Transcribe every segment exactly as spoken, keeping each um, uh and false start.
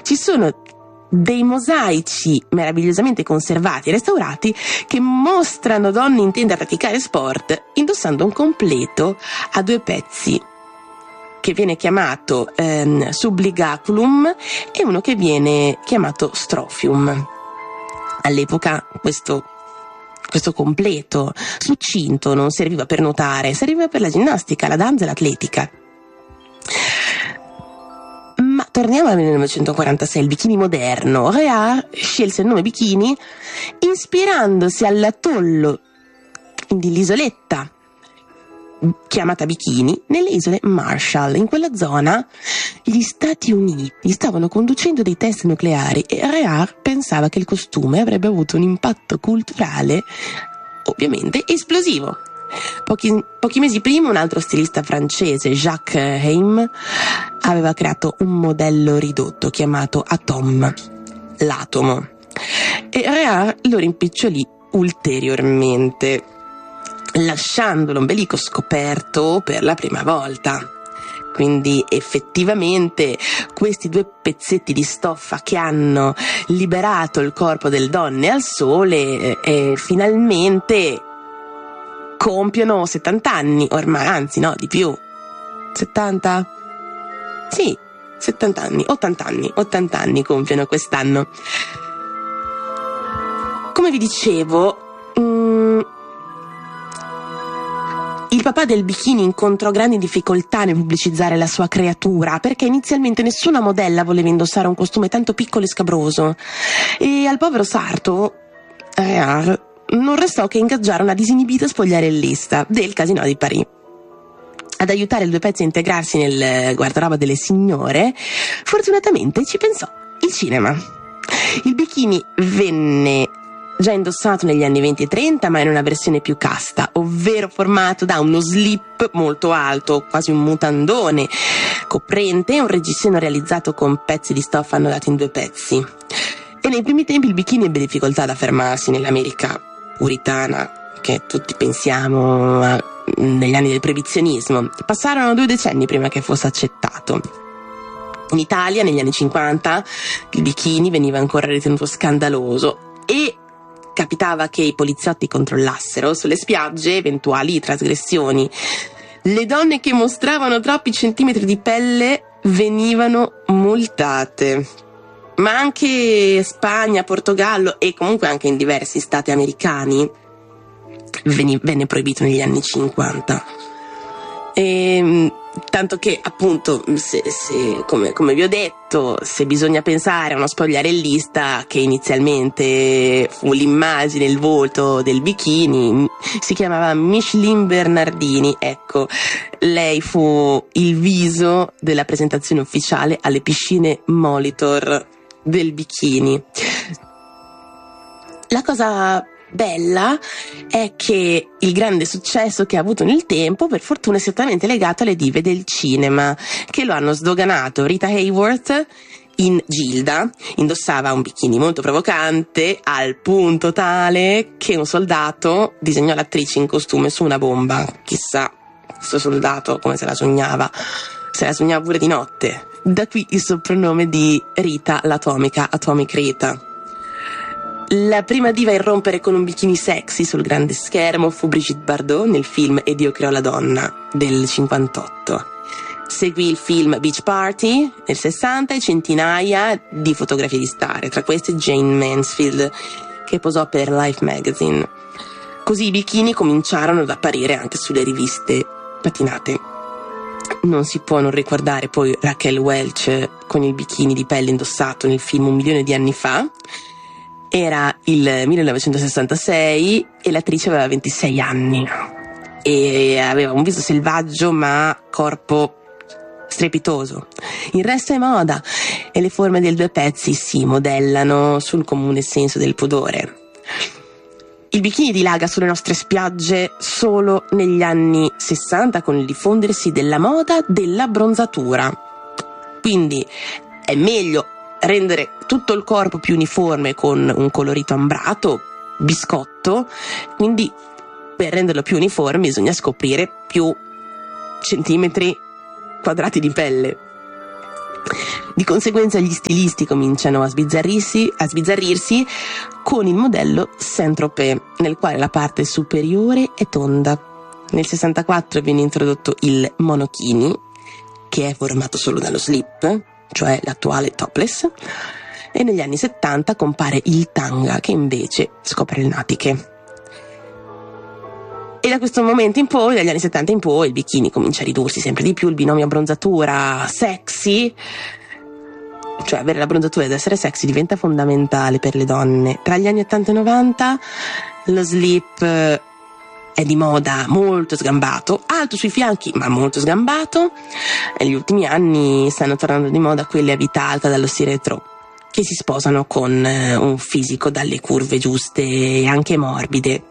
ci sono dei mosaici meravigliosamente conservati e restaurati che mostrano donne intente a praticare sport indossando un completo a due pezzi che viene chiamato ehm, subligaculum e uno che viene chiamato strophium. All'epoca questo questo completo succinto non serviva per nuotare, serviva per la ginnastica, la danza e l'atletica. Ma torniamo al millenovecentoquarantasei, il bikini moderno. Réard scelse il nome bikini ispirandosi all'atollo dell'isoletta chiamata Bikini nelle isole Marshall. In quella zona gli Stati Uniti stavano conducendo dei test nucleari e Réard pensava che il costume avrebbe avuto un impatto culturale ovviamente esplosivo. Pochi, pochi mesi prima un altro stilista francese, Jacques Heim, aveva creato un modello ridotto chiamato Atom, l'atomo, e Réard lo rimpicciolì ulteriormente, lasciando l'ombelico scoperto per la prima volta. Quindi effettivamente questi due pezzetti di stoffa che hanno liberato il corpo delle donne al sole eh, finalmente compiono settanta anni ormai, anzi no, di più. settanta? Sì, settanta anni, ottanta anni, ottanta anni compiono quest'anno. Come vi dicevo, mh, il papà del bikini incontrò grandi difficoltà nel pubblicizzare la sua creatura, perché inizialmente nessuna modella voleva indossare un costume tanto piccolo e scabroso, e al povero sarto Réard non restò che ingaggiare una disinibita spogliarellista del Casino di Paris. Ad aiutare il due pezzi a integrarsi nel guardaroba delle signore, fortunatamente ci pensò il cinema. Il bikini venne già indossato negli anni venti e trenta, ma in una versione più casta, ovvero formato da uno slip molto alto, quasi un mutandone coprente, e un reggiseno realizzato con pezzi di stoffa annodati in due pezzi. E nei primi tempi il bikini ebbe difficoltà ad affermarsi nell'America puritana, che tutti pensiamo a, negli anni del proibizionismo. Passarono due decenni prima che fosse accettato. In Italia, negli anni cinquanta, il bikini veniva ancora ritenuto scandaloso e capitava che i poliziotti controllassero sulle spiagge eventuali trasgressioni. Le donne che mostravano troppi centimetri di pelle venivano multate. Ma anche Spagna, Portogallo e comunque anche in diversi stati americani venne proibito negli anni cinquanta. E, tanto che appunto se, se, come, come vi ho detto, se bisogna pensare a una spogliarellista che inizialmente fu l'immagine, il volto del bikini, si chiamava Micheline Bernardini. Ecco, lei fu il viso della presentazione ufficiale alle piscine Molitor del bikini. La cosa bella è che il grande successo che ha avuto nel tempo, per fortuna, è strettamente legato alle dive del cinema, che lo hanno sdoganato. Rita Hayworth in Gilda indossava un bikini molto provocante, al punto tale che un soldato disegnò l'attrice in costume su una bomba. Chissà, questo soldato come se la sognava, se la sognava pure di notte. Da qui il soprannome di Rita l'atomica, Atomic Rita. La prima diva a irrompere con un bikini sexy sul grande schermo fu Brigitte Bardot nel film Ed io creo la donna del cinquantotto. Seguì il film Beach Party nel sessanta e centinaia di fotografie di star, tra queste Jane Mansfield, che posò per Life Magazine. Così i bikini cominciarono ad apparire anche sulle riviste patinate. Non si può non ricordare poi Raquel Welch con il bikini di pelle indossato nel film Un milione di anni fa. Era il millenovecentosessantasei e l'attrice aveva ventisei anni e aveva un viso selvaggio ma corpo strepitoso. Il resto è moda e le forme del due pezzi si modellano sul comune senso del pudore. Il bikini dilaga sulle nostre spiagge solo negli anni sessanta con il diffondersi della moda della bronzatura. Quindi è meglio rendere tutto il corpo più uniforme con un colorito ambrato, biscotto, quindi per renderlo più uniforme bisogna scoprire più centimetri quadrati di pelle. Di conseguenza gli stilisti cominciano a sbizzarrirsi, a sbizzarrirsi con il modello Saint-Tropez, nel quale la parte superiore è tonda. Nel sessantaquattro viene introdotto il monokini, che è formato solo dallo slip, cioè l'attuale topless, e negli anni settanta compare il tanga, che invece scopre le natiche. E da questo momento in poi, dagli anni settanta in poi, il bikini comincia a ridursi sempre di più, il binomio abbronzatura sexy, cioè avere la bronzatura ed essere sexy, diventa fondamentale per le donne. Tra gli anni ottanta e novanta lo slip è di moda, molto sgambato, alto sui fianchi ma molto sgambato. Negli ultimi anni stanno tornando di moda quelle a vita alta dallo stile retro, che si sposano con un fisico dalle curve giuste e anche morbide.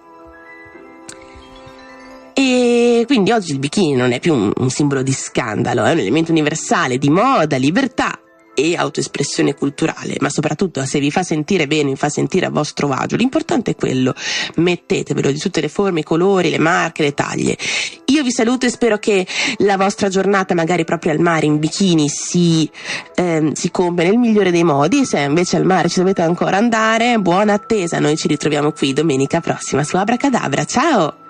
E quindi oggi il bikini non è più un, un simbolo di scandalo, è un elemento universale di moda, libertà e autoespressione culturale, ma soprattutto se vi fa sentire bene, vi fa sentire a vostro agio, l'importante è quello, mettetevelo di tutte le forme, i colori, le marche, le taglie. Io vi saluto e spero che la vostra giornata, magari proprio al mare in bikini, si, ehm, si compie nel migliore dei modi. Se invece al mare ci dovete ancora andare, buona attesa, noi ci ritroviamo qui domenica prossima su Abracadabra, ciao!